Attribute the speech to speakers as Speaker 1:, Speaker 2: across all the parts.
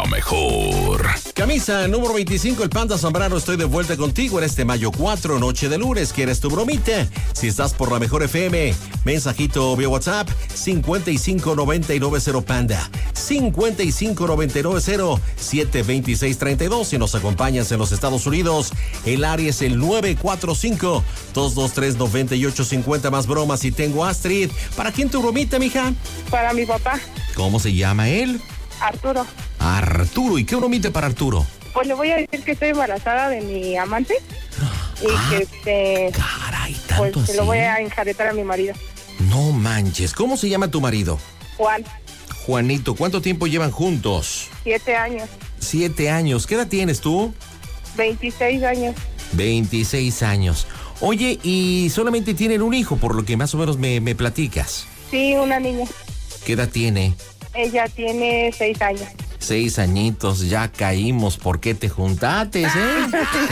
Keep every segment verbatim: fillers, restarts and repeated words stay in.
Speaker 1: La mejor.
Speaker 2: Camisa número veinticinco, el Panda Zambrano, estoy de vuelta contigo en este mayo cuatro, noche de lunes. ¿Quieres tu bromita? Si estás por la mejor F M, mensajito vía WhatsApp, cincuenta y cinco noventa y nueve cero Panda, cincuenta y cinco noventa y nueve cero siete veintiséis treinta y dos. Si nos acompañas en los Estados Unidos, el área es el nueve cuatro cinco, dos dos tres, nueve ocho cinco cero. Más bromas y tengo Astrid. ¿Para quién tu bromita, mija?
Speaker 3: Para mi papá.
Speaker 2: ¿Cómo se llama él?
Speaker 3: Arturo.
Speaker 2: Arturo. ¿Y qué bromita para Arturo?
Speaker 3: Pues le voy a decir que estoy embarazada de mi amante. Y
Speaker 2: ah,
Speaker 3: que este...
Speaker 2: Caray, ¿tanto
Speaker 3: pues
Speaker 2: así?
Speaker 3: se lo voy a enjaretar a mi marido.
Speaker 2: No manches. ¿Cómo se llama tu marido?
Speaker 3: Juan.
Speaker 2: Juanito. ¿Cuánto tiempo llevan juntos?
Speaker 3: Siete años.
Speaker 2: Siete años. ¿Qué edad tienes tú?
Speaker 3: Veintiséis años.
Speaker 2: Veintiséis años. Oye, y solamente tienen un hijo, por lo que más o menos me, me platicas.
Speaker 3: Sí, una niña.
Speaker 2: ¿Qué edad tiene?
Speaker 3: Ella tiene seis años.
Speaker 2: Seis añitos, ya caímos. ¿Por qué te juntaste, eh?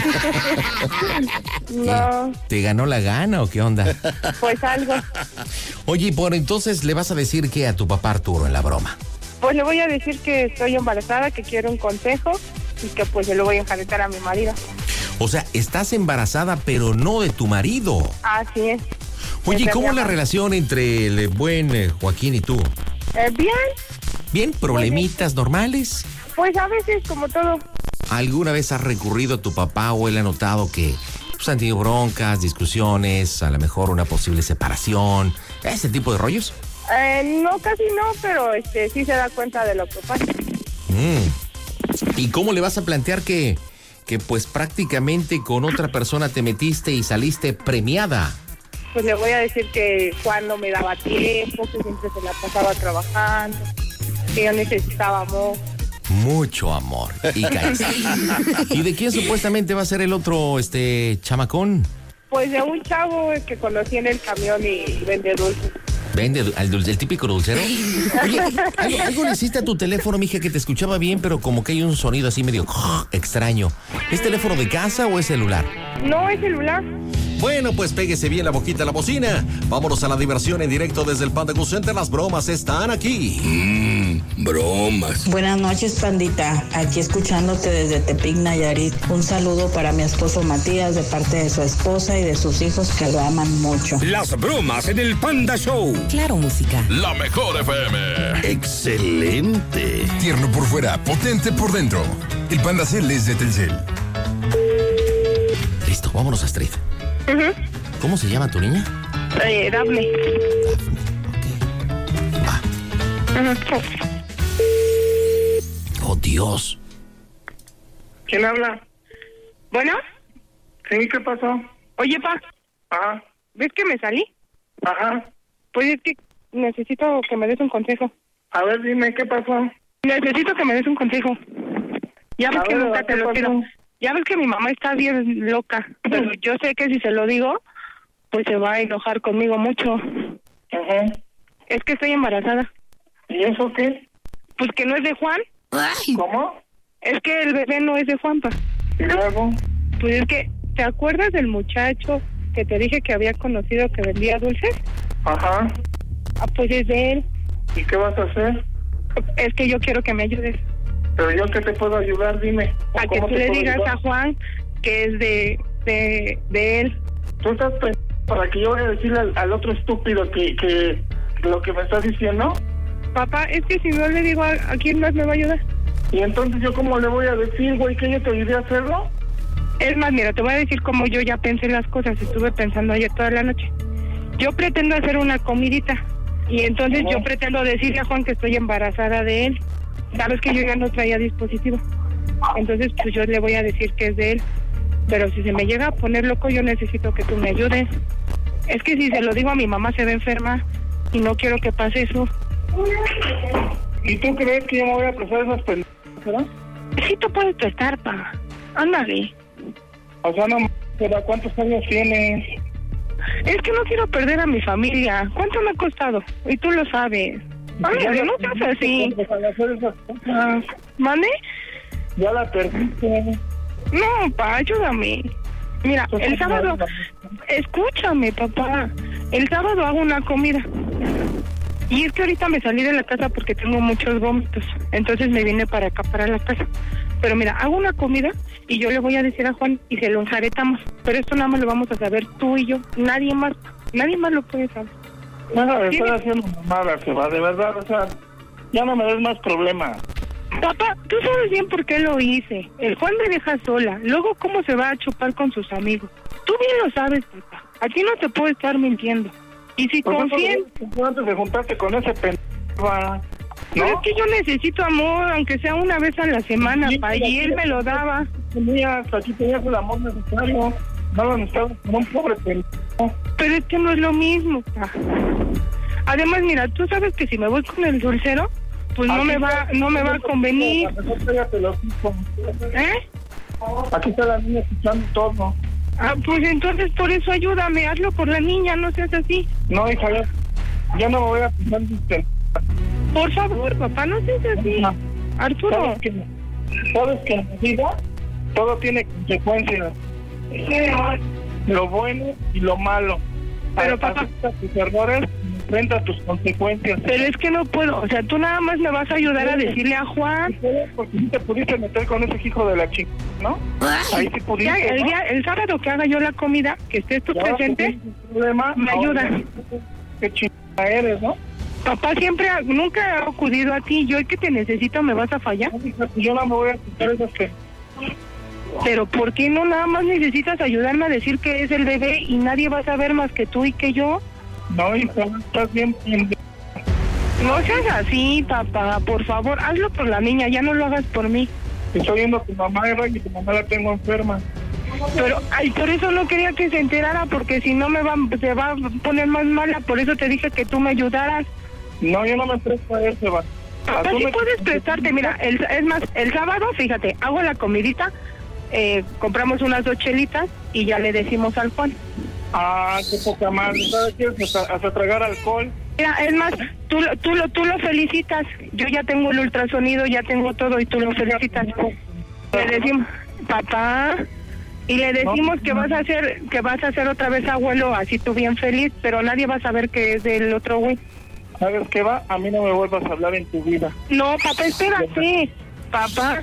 Speaker 3: No.
Speaker 2: ¿Te ganó la gana o qué onda?
Speaker 3: Pues algo.
Speaker 2: Oye, y por entonces, ¿le vas a decir qué a tu papá Arturo en la broma?
Speaker 3: Pues le voy a decir que estoy embarazada, que quiero un consejo y que pues se lo voy a enjaretar a mi marido.
Speaker 2: O sea, estás embarazada, pero no de tu marido.
Speaker 3: Así es.
Speaker 2: Oye, ¿y
Speaker 3: Esa
Speaker 2: cómo es la
Speaker 3: llama.
Speaker 2: relación entre el buen eh, Joaquín y tú?
Speaker 3: Eh, bien.
Speaker 2: ¿Bien? ¿Problemitas normales?
Speaker 3: Pues a veces, como todo.
Speaker 2: ¿Alguna vez has recurrido a tu papá o él ha notado que pues, han tenido broncas, discusiones, a lo mejor una posible separación, ese tipo de rollos?
Speaker 3: Eh, no, casi no, pero este sí se da cuenta de lo que pasa.
Speaker 2: Mm. ¿Y cómo le vas a plantear que, que pues prácticamente con otra persona te metiste y saliste premiada?
Speaker 3: Pues le voy a decir que Juan no me daba tiempo, que siempre se la pasaba trabajando, que yo necesitaba amor.
Speaker 2: Mucho amor. Y caíste. ¿Y de quién supuestamente va a ser el otro este chamacón?
Speaker 3: Pues de un chavo que conocí en el camión y vende dulces.
Speaker 2: ¿Vende el, dulce, el típico dulcero? Oye, ¿algo, algo le hiciste a tu teléfono, mija, que te escuchaba bien, pero como que hay un sonido así medio extraño. ¿Es teléfono de casa o es celular?
Speaker 3: No, es celular.
Speaker 2: Bueno, pues péguese bien la boquita a la bocina. Vámonos a la diversión en directo desde el Panda Cool Center. Las bromas están aquí.
Speaker 1: Mmm, bromas.
Speaker 4: Buenas noches, pandita. Aquí escuchándote desde Tepic, Nayarit. Un saludo para mi esposo Matías de parte de su esposa y de sus hijos que lo aman mucho.
Speaker 1: Las bromas en el Panda Show.
Speaker 5: Claro, música.
Speaker 1: La mejor F M.
Speaker 6: Excelente. Tierno por fuera, potente por dentro. El Panda Cel es de Telcel.
Speaker 2: Listo, vámonos a Astrid.
Speaker 3: Uh-huh.
Speaker 2: ¿Cómo se llama tu niña?
Speaker 3: Eh, Dafne.
Speaker 2: Dafne, ok. Va.
Speaker 3: Uh-huh.
Speaker 2: Oh, Dios.
Speaker 3: ¿Quién habla? ¿Bueno?
Speaker 7: Sí, ¿qué pasó?
Speaker 3: Oye, pa.
Speaker 7: Ajá.
Speaker 3: ¿Ves que me salí?
Speaker 7: Ajá.
Speaker 3: Pues es que necesito que me des un consejo.
Speaker 7: A ver, dime, ¿qué pasó?
Speaker 3: Necesito que me des un consejo. Ya ves
Speaker 7: A
Speaker 3: que
Speaker 7: ver,
Speaker 3: nunca
Speaker 7: ¿qué
Speaker 3: te lo
Speaker 7: pasó?
Speaker 3: quiero. Ya ves que mi mamá está bien loca, pero yo sé que si se lo digo, pues se va a enojar conmigo mucho.
Speaker 7: Ajá.
Speaker 3: Es que estoy embarazada.
Speaker 7: ¿Y eso qué?
Speaker 3: Pues que no es de Juan.
Speaker 7: ¿Cómo?
Speaker 3: Es que el bebé no es de Juanpa.
Speaker 7: ¿Y luego?
Speaker 3: Pues es que, ¿te acuerdas del muchacho que te dije que había conocido que vendía dulces?
Speaker 7: Ajá.
Speaker 3: Ah, pues es de él.
Speaker 7: ¿Y qué vas a hacer?
Speaker 3: Es que yo quiero que me ayudes.
Speaker 7: Pero yo, ¿qué te puedo ayudar? Dime.
Speaker 3: A que
Speaker 7: ¿Cómo
Speaker 3: tú
Speaker 7: te
Speaker 3: le
Speaker 7: puedo
Speaker 3: digas
Speaker 7: ayudar?
Speaker 3: a Juan que es de, de, de él.
Speaker 7: ¿Tú estás pensando para que yo vaya a decirle al, al otro estúpido que, que lo que me estás diciendo?
Speaker 3: Papá, es que si no le digo a, a quién más me va a ayudar.
Speaker 7: ¿Y entonces yo cómo le voy a decir, güey, que yo te ayudé a hacerlo?
Speaker 3: Es más, mira, te voy a decir cómo yo ya pensé las cosas. Estuve pensando ayer toda la noche. Yo pretendo hacer una comidita. Y entonces
Speaker 7: ¿Cómo?
Speaker 3: yo pretendo decirle a Juan que estoy embarazada de él. Sabes que yo ya no traía dispositivo. Entonces, pues yo le voy a decir que es de él. Pero si se me llega a poner loco, yo necesito que tú me ayudes. Es que si se lo digo a mi mamá, se va a enfermar. Y no quiero que pase eso.
Speaker 7: ¿Y tú crees que yo me voy a prestar esas pendejas, verdad?
Speaker 3: Sí, tú puedes prestar, pa. Ándale.
Speaker 7: O sea, no, ¿pero cuántos años tienes?
Speaker 3: Es que no quiero perder a mi familia. ¿Cuánto me ha costado? Y tú lo sabes. Ándale, no seas así.
Speaker 7: Para hacer esas cosas.
Speaker 3: ¿Mande?
Speaker 7: Ya la perdiste.
Speaker 3: No, pa, ayúdame. Mira, el sábado... Escúchame, papá. El sábado hago una comida. Y es que ahorita me salí de la casa porque tengo muchos vómitos. Entonces me vine para acá, para la casa. Pero mira, hago una comida y yo le voy a decir a Juan y se lo enjaretamos. Pero esto nada más lo vamos a saber tú y yo. Nadie más, nadie más lo puede saber.
Speaker 7: No, estoy haciendo mamadas, se va, de verdad, o sea, ya no me des más problemas.
Speaker 3: Papá, tú sabes bien por qué lo hice. El Juan me deja sola. Luego, ¿cómo se va a chupar con sus amigos? Tú bien lo sabes, papá. A ti no te puedo estar mintiendo. Y si confías...
Speaker 7: Antes de juntarte con ese pendejo, ¿no?
Speaker 3: Pero es que yo necesito amor, aunque sea una vez a la semana,
Speaker 7: Sí,
Speaker 3: pa, y él me lo daba.
Speaker 7: Tenías, aquí tenías el amor necesario. No lo necesitabas como un pobre pendejo.
Speaker 3: Pero es que no es lo mismo, pa. Además, mira, tú sabes que si me voy con el dulcero, pues no me va, no me va a convenir. ¿Eh?
Speaker 7: Aquí está la niña escuchando todo.
Speaker 3: Ah, pues entonces por eso ayúdame, hazlo por la niña, no seas así.
Speaker 7: No, hija, ya, ya no me voy a pensar en usted.
Speaker 3: Por favor, papá, no seas así. Arturo.
Speaker 7: ¿Sabes que, ¿Sabes que en la vida todo tiene consecuencias? Lo bueno y lo malo.
Speaker 3: Pero, papá...
Speaker 7: Acepta tus errores, enfrenta tus consecuencias.
Speaker 3: Pero es que no puedo, o sea, tú nada más me vas a ayudar a decirle a Juan.
Speaker 7: Porque sí te pudiste meter con ese hijo de la chica, ¿no? Ahí sí pudiste,
Speaker 3: Ya, el,
Speaker 7: ¿no?
Speaker 3: día, el sábado que haga yo la comida, que estés tú presente,
Speaker 7: problema,
Speaker 3: me ayuda.
Speaker 7: Qué chingada eres, ¿no?
Speaker 3: Papá siempre, ha- nunca ha acudido a ti. Yo el que te necesito, ¿me vas a fallar?
Speaker 7: Yo no me voy a quitar esas que...
Speaker 3: Pero ¿por qué no nada más necesitas ayudarme a decir que es el bebé y nadie va a saber más que tú y que yo?
Speaker 7: No, hija, estás bien pendejo.
Speaker 3: No seas así, papá, por favor, hazlo por la niña, ya no lo hagas por mí.
Speaker 7: Estoy viendo a tu mamá, Eva, y tu mamá la tengo enferma.
Speaker 3: Pero, ay, por eso no quería que se enterara, porque si no me va, se va a poner más mala, por eso te dije que tú me ayudaras.
Speaker 7: No, yo no me presto a eso, Eva.
Speaker 3: Papá, sí puedes prestarte, mira, el, es más, el sábado, fíjate, hago la comidita, eh, compramos unas dos chelitas y ya le decimos al Juan.
Speaker 7: Ah, qué poca madre, ¿sabes qué? Hasta, hasta tragar alcohol.
Speaker 3: Mira, es más, tú, lo- tú, lo, tú lo felicitas, yo ya tengo el ultrasonido, ya tengo todo y tú lo felicitas. Le decimos, papá, y le decimos que vas a hacer, que vas a hacer otra vez abuelo, así tú bien feliz, pero nadie va a saber que es del otro güey.
Speaker 7: ¿Sabes qué, va? A mí no me vuelvas a hablar en tu vida.
Speaker 3: No, papá, espérate, papá,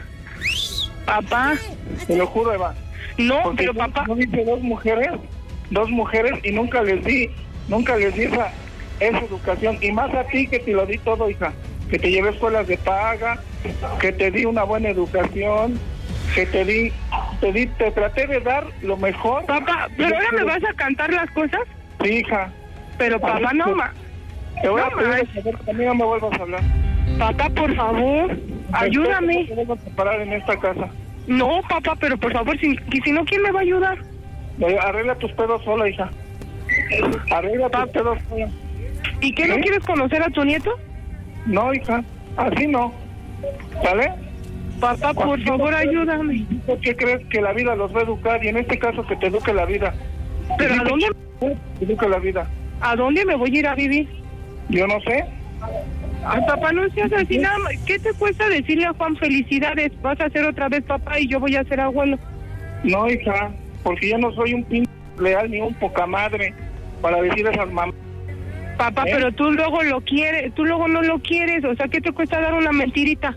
Speaker 3: papá,
Speaker 7: Te lo juro, Eva.
Speaker 3: no,
Speaker 7: Porque
Speaker 3: pero
Speaker 7: yo-
Speaker 3: papá,
Speaker 7: yo hice dos mujeres, dos mujeres y nunca les di, nunca les di esa, esa educación. Y más a ti que te lo di todo, hija. Que te llevé a escuelas de paga, que te di una buena educación, que te di, te di, te traté de dar lo mejor.
Speaker 3: papá, pero ahora me vas a cantar las cosas,
Speaker 7: Sí, hija.
Speaker 3: pero papá, no, ma,
Speaker 7: Te voy
Speaker 3: No,
Speaker 7: a pedir
Speaker 3: ma.
Speaker 7: a saber que a mí no me vuelvas a hablar.
Speaker 3: papá, por favor, ayúdame.
Speaker 7: No te vuelvas a parar en esta casa.
Speaker 3: No, papá, pero por favor, si, y si no, ¿quién me va a ayudar?
Speaker 7: Eh, Arregla tus pedos sola, hija. Arregla tus pedos sola.
Speaker 3: ¿Y qué, no
Speaker 7: ¿Eh?
Speaker 3: quieres conocer a tu nieto?
Speaker 7: No, hija, así no. ¿Sale?
Speaker 3: Papá, por favor, ayúdame.
Speaker 7: ¿Por qué crees que la vida los va a educar? Y en este caso que te eduque la vida.
Speaker 3: ¿Pero a dónde,
Speaker 7: Te eduque la vida.
Speaker 3: a dónde me voy a ir a vivir?
Speaker 7: Yo no sé.
Speaker 3: Ay, papá, no seas así nada más. ¿Qué te cuesta decirle a Juan felicidades? Vas a ser otra vez papá y yo voy a ser abuelo.
Speaker 7: No, hija, porque yo no soy un pin leal ni un poca madre para decir esas mamás.
Speaker 3: Papá,
Speaker 7: ¿Eh?
Speaker 3: pero tú luego lo quieres, tú luego no lo quieres. O sea, ¿qué te cuesta dar una mentirita?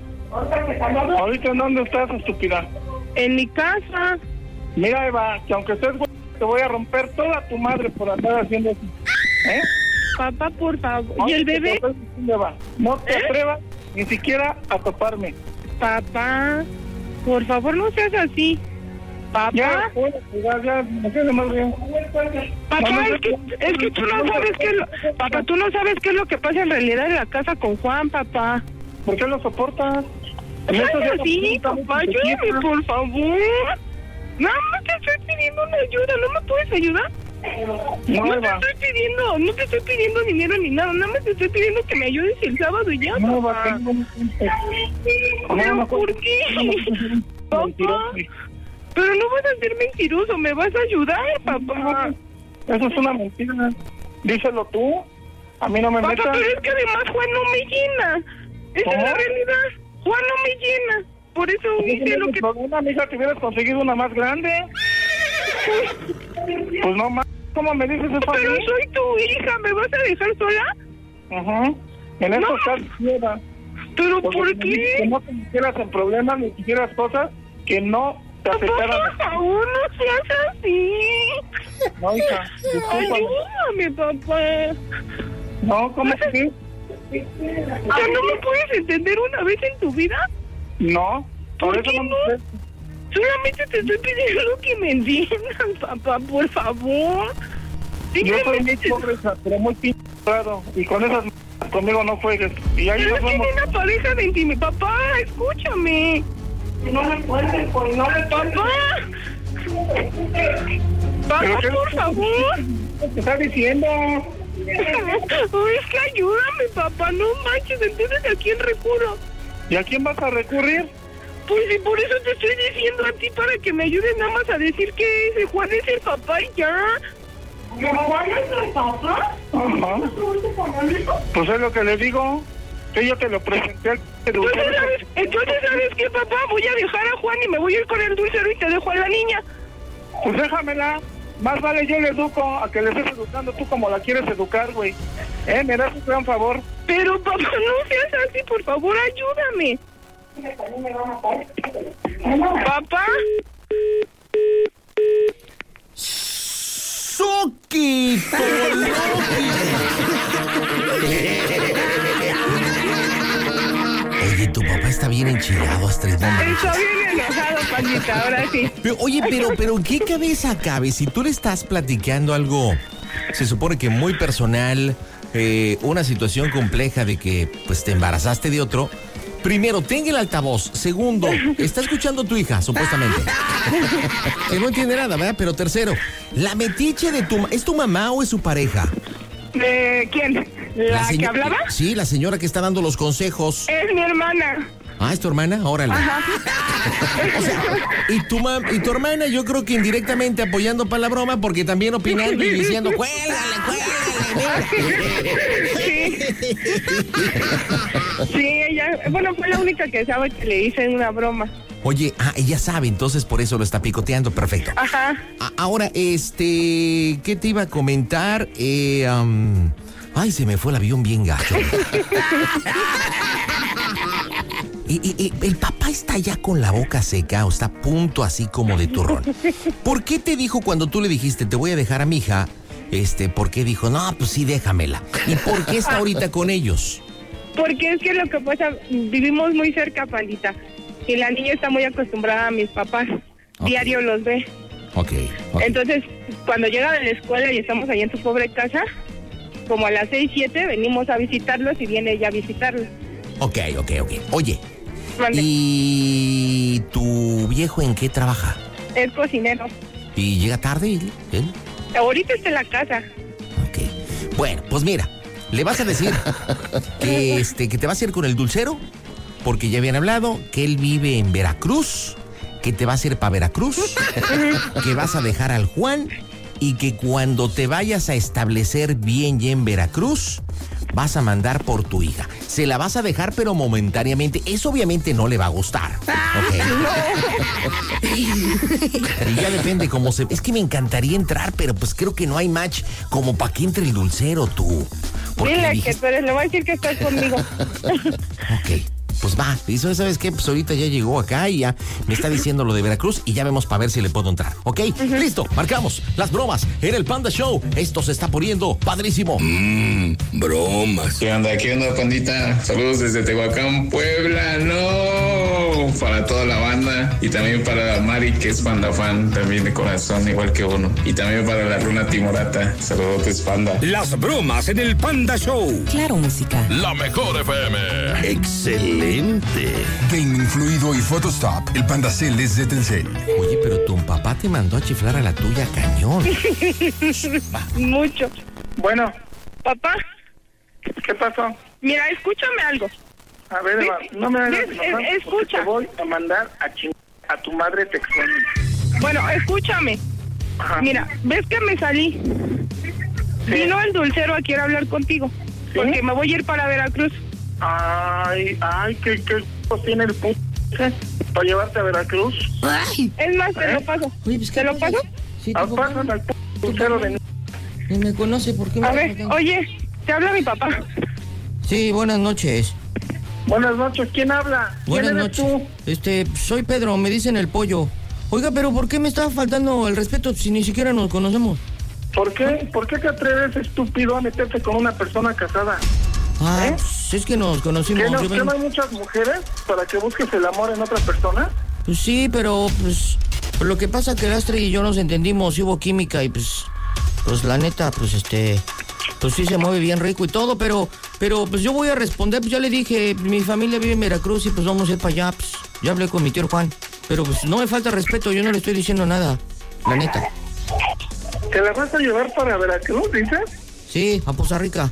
Speaker 7: ¿Ahorita en dónde estás, estúpida?
Speaker 3: En mi casa.
Speaker 7: Mira, Eva, que aunque estés güey, te voy a romper toda tu madre por andar haciendo eso. ¿Eh?
Speaker 3: Papá, por favor. ¿Y
Speaker 7: Ahorita
Speaker 3: el
Speaker 7: te
Speaker 3: bebé?
Speaker 7: estoy diciendo, Eva, no te
Speaker 3: ¿Eh?
Speaker 7: atrevas ni siquiera a toparme.
Speaker 3: Papá, por favor, no seas así. Papá.
Speaker 7: Ya, voy a jugar, ya, me quedé más bien.
Speaker 3: Papá,
Speaker 7: No, no,
Speaker 3: es que, es que tú no sabes qué es lo, papá, tú no sabes qué es lo que pasa en realidad en la casa con Juan, papá.
Speaker 7: ¿Por qué lo soportas?
Speaker 3: Ay,
Speaker 7: Esto ya
Speaker 3: así,
Speaker 7: no-
Speaker 3: papá, ayúdame, por favor. Nada más te estoy pidiendo una ayuda, ¿no me puedes ayudar?
Speaker 7: No,
Speaker 3: No te
Speaker 7: Eva,
Speaker 3: estoy pidiendo, no te estoy pidiendo dinero ni nada, nada más te estoy pidiendo que me ayudes el sábado y ya,
Speaker 7: no, Eva,
Speaker 3: papá.
Speaker 7: tengo un-
Speaker 3: ¿Pero
Speaker 7: no,
Speaker 3: por qué? Papá, pero no vas a ser mentiroso, me vas a ayudar, papá.
Speaker 7: Eso es una mentira. Díselo tú. A mí no me
Speaker 3: Papá,
Speaker 7: metas.
Speaker 3: pero es que además Juan no me llena. Esa
Speaker 7: ¿Cómo?
Speaker 3: es la realidad. Juan no me llena. Por eso hice lo que...
Speaker 7: Una amiga, te hubieras conseguido una más grande. Pues no más. ¿Cómo me dices eso a
Speaker 3: Pero
Speaker 7: mí?
Speaker 3: soy tu hija, ¿me vas a dejar sola?
Speaker 7: Ajá. En
Speaker 3: No.
Speaker 7: estos casos, quiera.
Speaker 3: ¿Pero
Speaker 7: Porque
Speaker 3: por
Speaker 7: si
Speaker 3: qué?
Speaker 7: Que no te metieras en problemas ni quisieras cosas que no te
Speaker 3: Papá,
Speaker 7: afectaran.
Speaker 3: por favor, no seas así.
Speaker 7: No, hija, discúlpame.
Speaker 3: Ayúdame, papá.
Speaker 7: No, ¿cómo que sí?
Speaker 3: ¿Ya no me puedes entender una vez en tu vida?
Speaker 7: No, por
Speaker 3: ¿Por
Speaker 7: eso
Speaker 3: qué
Speaker 7: no
Speaker 3: no?
Speaker 7: me...
Speaker 3: Solamente te estoy pidiendo que me entiendas, papá, por favor.
Speaker 7: Yo soy muy
Speaker 3: Simplemente-
Speaker 7: pobre, hija, pero muy pinchado. Y con esas m- conmigo no juegues. Y ahí
Speaker 3: Pero
Speaker 7: nos
Speaker 3: tiene
Speaker 7: vemos.
Speaker 3: una pareja de intimidad. Papá, escúchame. No le cuentes, pues no le Papá. Papá,
Speaker 7: ¿Pero qué-
Speaker 3: por favor.
Speaker 7: ¿Qué te está diciendo?
Speaker 3: Ay, es que ayúdame, papá. No manches, entonces ¿a quién recurro?
Speaker 7: ¿Y a quién vas a recurrir?
Speaker 3: Pues sí, por eso te estoy diciendo a ti para que me ayudes nada más a decir que ese Juan es el papá y ya. ¿Juan es el papá?
Speaker 7: Ajá. Pues es lo que le digo. Que yo te lo presenté al
Speaker 3: Entonces, ¿sabes? Entonces, ¿sabes qué, papá? Voy a dejar a Juan y me voy a ir con el dulcero y te dejo a la niña.
Speaker 7: Pues déjamela. Más vale yo le educo a que le estés educando tú como la quieres educar, güey. ¿Eh? ¿Me das un gran favor?
Speaker 3: Pero, papá, no seas así, por favor, ayúdame. Papá.
Speaker 2: ¡Soquito! Oye, tu papá está bien enchilado, Astrid. No manches.
Speaker 3: Está bien enojado, Panita, ahora sí.
Speaker 2: Pero, oye, pero, pero, ¿en qué cabeza cabe? Si tú le estás platicando algo, se supone que muy personal, eh, una situación compleja de que, pues, te embarazaste de otro. Primero, tenga el altavoz. Segundo, está escuchando tu hija, supuestamente. Que no entiende nada, ¿verdad? Pero tercero, la metiche de tu... ma- ¿Es tu mamá o es su pareja?
Speaker 3: ¿De quién? ¿La que
Speaker 2: seño-
Speaker 3: hablaba?
Speaker 2: Sí, la señora que está dando los consejos.
Speaker 3: Es mi hermana.
Speaker 2: Ah, ¿es tu hermana? Órale. O sea, y tu, mam y tu hermana yo creo que indirectamente apoyando para la broma porque también opinando y diciendo, cuélgale, cuélgale.
Speaker 3: Sí. Sí, ella, bueno, fue la única que sabe que le hice una broma.
Speaker 2: Oye, ah, ella sabe, entonces por eso lo está picoteando, perfecto.
Speaker 3: Ajá.
Speaker 2: A- ahora, este, ¿qué te iba a comentar? Eh, um, ay, se me fue el avión bien gacho. Y, y- y el papá está ya con la boca seca o está a punto así como de turrón. ¿Por qué te dijo cuando tú le dijiste te voy a dejar a mi hija? Este, ¿por qué dijo, no, pues sí, déjamela? ¿Y por qué está ahorita con ellos?
Speaker 3: Porque es que lo que pasa, vivimos muy cerca, Pandita. Y la niña está muy acostumbrada a mis papás.
Speaker 2: Ok.
Speaker 3: Diario los ve.
Speaker 2: Ok, ok.
Speaker 3: Entonces, cuando llega de la escuela y estamos ahí en su pobre casa, como a las seis, siete, venimos a visitarlos y viene ella a visitarlos.
Speaker 2: Ok, ok, ok. Oye,
Speaker 3: Mande.
Speaker 2: ¿y tu viejo en qué trabaja?
Speaker 3: Es cocinero.
Speaker 2: ¿Y llega tarde él? él?
Speaker 3: Ahorita está en la casa.
Speaker 2: Ok. Bueno, pues mira, le vas a decir que, este, que te vas a ir con el dulcero, porque ya habían hablado, que él vive en Veracruz, que te vas a ir para Veracruz, que vas a dejar al Juan y que cuando te vayas a establecer bien ya en Veracruz, vas a mandar por tu hija. Se la vas a dejar, pero momentáneamente. Eso obviamente no le va a gustar. ¿Ok? Y ya depende cómo se... Es que me encantaría entrar, pero pues creo que no hay match como para que entre el dulcero tú. Porque
Speaker 3: Dile
Speaker 2: le
Speaker 3: que
Speaker 2: dijiste-
Speaker 3: tú eres, le voy a decir que estás conmigo.
Speaker 2: Ok, pues va. Y eso, ¿sabes qué? Pues ahorita ya llegó acá y ya me está diciendo lo de Veracruz y ya vemos para ver si le puedo entrar. ¿Ok? Listo, marcamos las bromas en el Panda Show. Esto se está poniendo padrísimo.
Speaker 1: Mmm, bromas.
Speaker 5: ¿Qué onda? ¿Qué onda, pandita? Saludos desde Tehuacán, Puebla. No, para toda la banda y también para Mari, que es panda fan también de corazón, igual que uno. Y también para la Runa Timorata. Saludos, panda.
Speaker 1: Las bromas en el Panda Show.
Speaker 8: Claro, música.
Speaker 1: La mejor F M. Excelente.
Speaker 6: Gaming Fluido y Photostop. El Panda Cel es de Telcel.
Speaker 2: Oye, pero tu papá te mandó a chiflar a la tuya cañón.
Speaker 3: Mucho.
Speaker 7: Bueno,
Speaker 3: Papá,
Speaker 7: ¿qué pasó?
Speaker 3: mira, escúchame algo.
Speaker 7: A ver, Eva, no me hagas
Speaker 3: Es-
Speaker 7: enojar,
Speaker 3: es-
Speaker 7: porque
Speaker 3: escucha.
Speaker 7: Te voy a mandar a ching a tu madre textual.
Speaker 3: Bueno, escúchame.
Speaker 7: Ajá.
Speaker 3: Mira, ¿ves que me salí? Vino el dulcero a quiere hablar contigo. Porque me voy a ir para Veracruz.
Speaker 7: Ay, ay, ¿qué, qué c- tiene el p... para llevarte a Veracruz?
Speaker 8: Ay,
Speaker 3: Es más, te
Speaker 7: ¿Eh?
Speaker 3: lo paso.
Speaker 8: oye, pues, ¿qué
Speaker 3: ¿Te lo
Speaker 8: pasa?
Speaker 3: paso?
Speaker 8: Sí,
Speaker 7: Ah,
Speaker 8: tu
Speaker 7: pásame
Speaker 8: papá
Speaker 7: al p... dulcero de...
Speaker 8: ni me conoce, ¿por qué me
Speaker 3: A
Speaker 8: va
Speaker 3: ver, oye, te habla mi papá.
Speaker 8: Sí, buenas noches.
Speaker 7: Buenas noches, ¿quién habla? ¿Quién
Speaker 8: Buenas
Speaker 7: eres
Speaker 8: noches.
Speaker 7: tú?
Speaker 8: Este, soy Pedro, me dicen el pollo. Oiga, pero ¿por qué me está faltando el respeto si ni siquiera nos conocemos?
Speaker 7: ¿Por qué? ¿Por qué te atreves, estúpido, a meterte con una persona casada?
Speaker 8: Ah,
Speaker 7: ¿Eh?
Speaker 8: pues es que nos conocimos.
Speaker 7: ¿Que no,
Speaker 8: yo
Speaker 7: que
Speaker 8: ven-
Speaker 7: no hay muchas mujeres para que busques el amor en otra persona?
Speaker 8: Pues sí, pero pues, pues lo que pasa que el Astre y yo nos entendimos y hubo química y pues, pues la neta, pues este, pues sí se mueve bien rico y todo, pero, pero pues yo voy a responder, pues ya le dije, mi familia vive en Veracruz y pues vamos a ir para allá, pues ya hablé con mi tío Juan, pero pues no me falta respeto, yo no le estoy diciendo nada, la neta.
Speaker 7: ¿Te la vas a llevar para Veracruz, dices?
Speaker 8: Sí, a Poza Rica.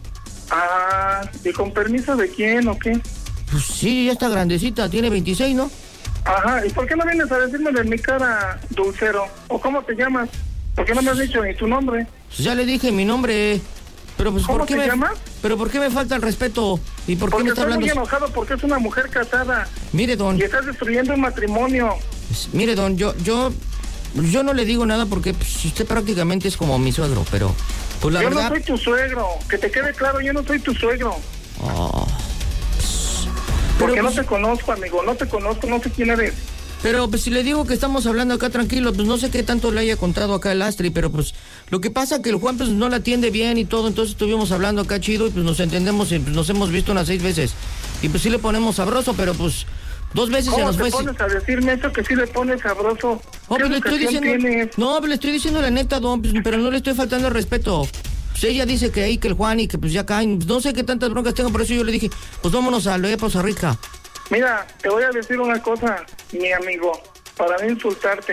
Speaker 7: Ah, ¿y con permiso de quién o qué?
Speaker 8: Pues sí, ya está grandecita, tiene veintiséis, ¿no?
Speaker 7: Ajá, ¿y por qué no vienes a decirme de mi cara, dulcero? ¿O cómo te llamas? ¿Por qué no me has dicho ni tu nombre?
Speaker 8: Pues ya le dije mi nombre, pero pues
Speaker 7: ¿Cómo
Speaker 8: ¿por qué
Speaker 7: te
Speaker 8: me,
Speaker 7: llamas?
Speaker 8: pero ¿por qué me falta el respeto? ¿Y por qué
Speaker 7: Porque
Speaker 8: me está
Speaker 7: estoy
Speaker 8: hablando?
Speaker 7: muy enojado porque es una mujer casada
Speaker 8: Mire, don.
Speaker 7: y estás destruyendo un matrimonio.
Speaker 8: Pues, mire, don, yo, yo, yo no le digo nada porque pues, usted prácticamente es como mi suegro, pero, pues la
Speaker 7: yo
Speaker 8: verdad...
Speaker 7: no soy tu suegro, que te quede claro, yo no soy tu suegro.
Speaker 8: Oh, pues,
Speaker 7: Porque
Speaker 8: pero,
Speaker 7: no
Speaker 8: pues,
Speaker 7: te conozco, amigo, no te conozco, no sé quién eres.
Speaker 8: pero pues si le digo que estamos hablando acá tranquilo, pues no sé qué tanto le haya contado acá el Astri, pero pues lo que pasa que el Juan pues no la atiende bien y todo, entonces estuvimos hablando acá chido y pues nos entendemos y pues, nos hemos visto unas seis veces. Y pues sí le ponemos sabroso, pero pues dos veces se
Speaker 7: ¿Cómo
Speaker 8: nos
Speaker 7: te
Speaker 8: fue...
Speaker 7: pones a decirme eso que sí le pones sabroso?
Speaker 8: Oh,
Speaker 7: ¿Qué
Speaker 8: pues le estoy
Speaker 7: educación
Speaker 8: diciendo...
Speaker 7: tienes?
Speaker 8: No, pues le estoy diciendo la neta, don, pues, pero no le estoy faltando el respeto. Pues ella dice que ahí, que el Juan y que pues ya caen. No sé qué tantas broncas tengo, por eso yo le dije, pues vámonos a lo de Poza Rica.
Speaker 7: Mira, te voy a decir una cosa, mi amigo, para no insultarte.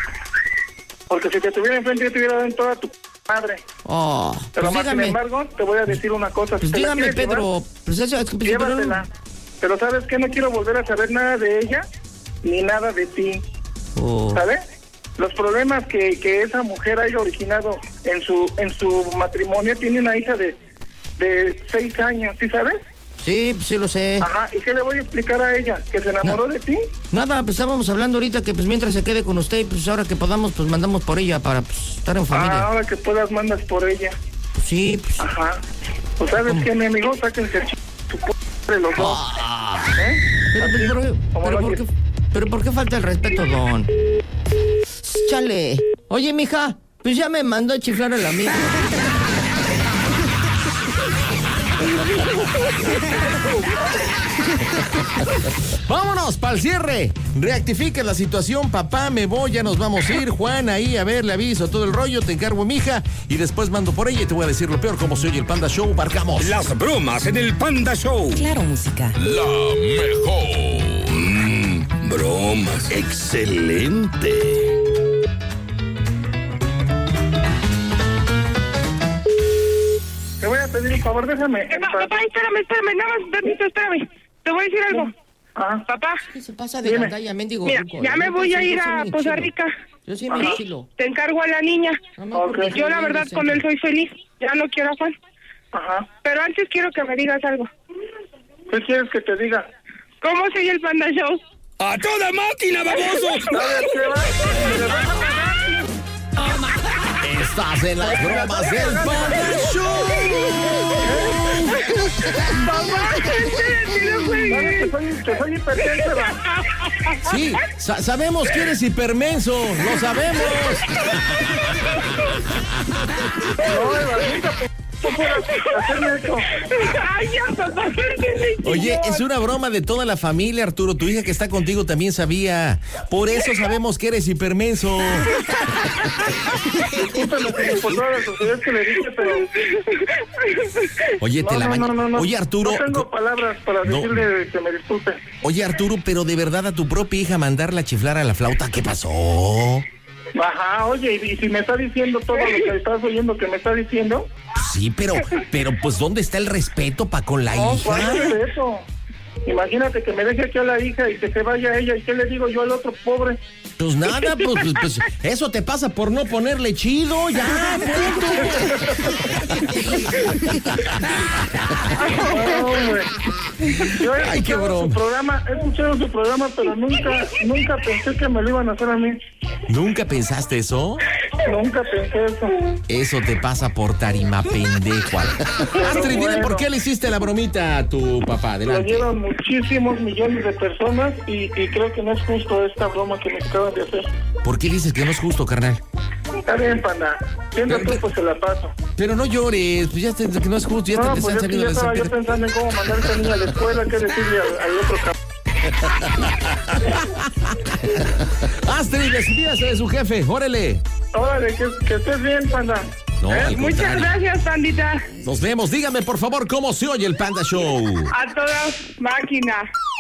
Speaker 7: Porque si te tuviera enfrente, yo te hubiera dado en toda tu madre.
Speaker 8: Oh,
Speaker 7: Pero
Speaker 8: pues
Speaker 7: más sin
Speaker 8: dígame,
Speaker 7: embargo, te voy a decir una cosa.
Speaker 8: pues
Speaker 7: ¿te la
Speaker 8: dígame,
Speaker 7: quieres llevar?
Speaker 8: Pedro. Pues eso, es que, pues, pero-
Speaker 7: Llévatela. Pero ¿sabes qué? No quiero volver a saber nada de ella, ni nada de ti.
Speaker 8: Oh,
Speaker 7: ¿Sabes? Los problemas que, que esa mujer haya originado en su en su matrimonio, tiene una hija de, de seis años, ¿sí sabes?
Speaker 8: sí, pues sí lo sé.
Speaker 7: Ajá, ¿y qué le voy a explicar a ella? ¿Que se enamoró de ti?
Speaker 8: Nada, pues estábamos hablando ahorita que pues mientras se quede con usted, pues ahora que podamos, pues mandamos por ella para pues, estar en
Speaker 7: Ah,
Speaker 8: familia.
Speaker 7: ahora que puedas mandas por ella.
Speaker 8: Pues sí, pues...
Speaker 7: Ajá. Pues ¿sabes qué, mi amigo? Sáquense el ch... tu p... de los dos. ¿Eh?
Speaker 8: Pero, pues, ¿por qué-
Speaker 7: Como
Speaker 8: pero,
Speaker 7: lo
Speaker 8: ¿por
Speaker 7: oyes.
Speaker 8: qué, pero ¿por qué falta el respeto, don? Chale. Oye, mija, pues ya me mandó a chiflar a la mía.
Speaker 2: Vámonos para el cierre. Reactifica la situación, papá, me voy, ya nos vamos a ir. Juan, ahí, a ver, le aviso todo el rollo, te encargo, mija, y después mando por ella y te voy a decir lo peor, como se oye el Panda Show, marcamos.
Speaker 1: Las bromas en el Panda Show.
Speaker 9: Claro, música.
Speaker 1: La mejor. Mm, bromas. Excelente.
Speaker 7: Te voy a pedir un favor, déjame.
Speaker 3: Eh, pa- papá, espérame, espérame, nada más, tantito, espérame. Te voy a decir algo.
Speaker 7: Ah,
Speaker 3: Papá,
Speaker 8: ¿Qué se pasa de
Speaker 7: Dime.
Speaker 8: gandalla, mendigo?
Speaker 3: mira,
Speaker 8: ruco?
Speaker 3: ya me
Speaker 8: Yo
Speaker 3: voy a
Speaker 8: sí,
Speaker 3: ir
Speaker 8: yo soy
Speaker 3: a
Speaker 8: muy
Speaker 3: Poza
Speaker 8: chilo.
Speaker 3: Rica.
Speaker 8: Yo soy muy chilo.
Speaker 3: Te encargo a la niña.
Speaker 8: No me
Speaker 7: Ok.
Speaker 8: acuerdo,
Speaker 3: Yo la
Speaker 8: soy
Speaker 3: verdad
Speaker 8: inocente.
Speaker 3: con él soy feliz. Ya no quiero a Juan.
Speaker 7: ajá.
Speaker 3: Pero antes quiero que me digas algo.
Speaker 7: ¿Qué quieres que te diga?
Speaker 3: ¿Cómo sigue el Panda Show?
Speaker 1: ¡A toda máquina, baboso!
Speaker 7: ¿Sabes qué va?
Speaker 2: Estás en las bromas del Panda Show.
Speaker 3: Papá, espérate, no puede
Speaker 7: ¿Sabes que
Speaker 3: ser.
Speaker 7: soy, que soy hipertenso?
Speaker 2: Sí, sa- sabemos que eres hipermenso, lo sabemos.
Speaker 7: No, Evangélica, ¿cómo puedes hacerme eso?
Speaker 3: Ay, ya, papá, qué
Speaker 2: Oye, es una broma de toda la familia, Arturo. Tu hija que está contigo también sabía. Por eso sabemos que eres hipermenso.
Speaker 7: Discúlpeme por todas las sociedades que le dije, pero...
Speaker 2: Oye, te
Speaker 7: No,
Speaker 2: la
Speaker 7: no,
Speaker 2: baño.
Speaker 7: no, no, no.
Speaker 2: Oye, Arturo.
Speaker 7: No tengo palabras para
Speaker 2: No.
Speaker 7: decirle que me disculpe.
Speaker 2: Oye, Arturo, pero de verdad a tu propia hija mandarla a chiflar a la flauta, ¿qué pasó?
Speaker 7: Ajá, oye, y, y si me está diciendo todo lo que estás oyendo que me está diciendo,
Speaker 2: Sí, pero, pero pues ¿dónde está el respeto pa' con la
Speaker 7: no, ¿cuál
Speaker 2: hija?
Speaker 7: es de eso? Imagínate que me deje aquí a la hija y que se vaya ella, ¿y qué le digo yo al otro pobre?
Speaker 2: Pues nada, pues, pues, pues, eso te pasa por no ponerle chido, ya, punto.
Speaker 7: No, hombre. Yo he
Speaker 2: Ay, qué
Speaker 7: escuchado
Speaker 2: broma.
Speaker 7: su programa, he escuchado su programa, pero nunca, nunca pensé que me lo iban a hacer a mí.
Speaker 2: ¿Nunca pensaste eso?
Speaker 7: Nunca pensé eso.
Speaker 2: Eso te pasa por tarima pendejo. Astrid, dile por qué le hiciste la bromita a tu papá.
Speaker 7: Lo
Speaker 2: Adelante.
Speaker 7: llevan muchísimos millones de personas y, y creo que no es justo esta broma que me acaban de hacer.
Speaker 2: ¿Por qué dices que no es justo, carnal?
Speaker 7: Está bien, panda. Siendo tú, pues se la paso.
Speaker 2: Pero no llores, pues ya te, que no es justo, ya
Speaker 7: No,
Speaker 2: te, te
Speaker 7: pues
Speaker 2: están
Speaker 7: es que
Speaker 2: saliendo
Speaker 7: ya
Speaker 2: las
Speaker 7: estaba yo
Speaker 2: empiezas.
Speaker 7: pensando en cómo mandar a esta niña a la escuela, qué decirle al, al otro cabrón.
Speaker 2: Astrid, despídase de su jefe, órale.
Speaker 7: Órale, que, que estés bien, panda.
Speaker 2: No, al
Speaker 3: Muchas
Speaker 2: contrario.
Speaker 3: gracias, pandita.
Speaker 2: Nos vemos. Dígame, por favor, cómo se oye el Panda Show.
Speaker 3: A todas máquinas.